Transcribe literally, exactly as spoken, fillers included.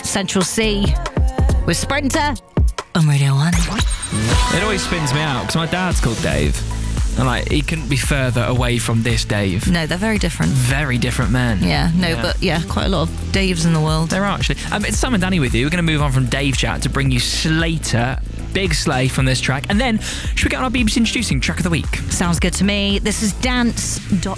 Central C with Sprinter on Radio one. It always spins me out because my dad's called Dave. And like, he couldn't be further away from this Dave. No, they're very different. Very different men. Yeah, no, Yeah. but yeah, quite a lot of Daves in the world. There are actually. Um, it's Sam and Danny with you. We're going to move on from Dave chat to bring you Slater, Big Slay from this track. And then, should we get on our B B C Introducing track of the week? Sounds good to me. This is Dance dot